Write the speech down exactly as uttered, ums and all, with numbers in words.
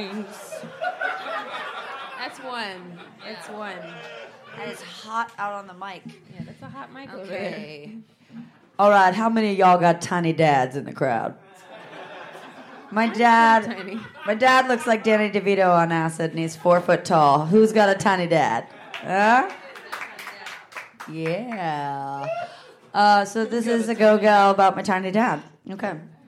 That's one. That's one. And it's hot out on the mic. Yeah, that's a hot mic over Okay. All right, how many of y'all got tiny dads in the crowd? My dad, Tiny. my dad looks like Danny DeVito on acid, and he's four foot tall. Who's got a tiny dad? Huh? Yeah. Uh, so this is a go gal about my tiny dad. Okay.